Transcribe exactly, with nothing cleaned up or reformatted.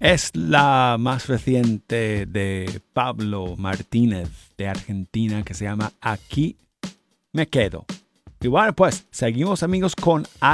Es la más reciente de Pablo Martínez de Argentina que se llama Aquí me quedo. Y bueno, pues seguimos amigos con